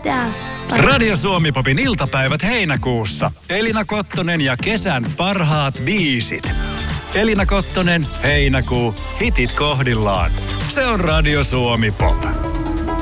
Mitä? Radio Suomi Popin iltapäivät heinäkuussa. Elina Kottonen ja kesän parhaat biisit. Elina Kottonen, heinäkuu, hitit kohdillaan. Se on Radio Suomi Pop.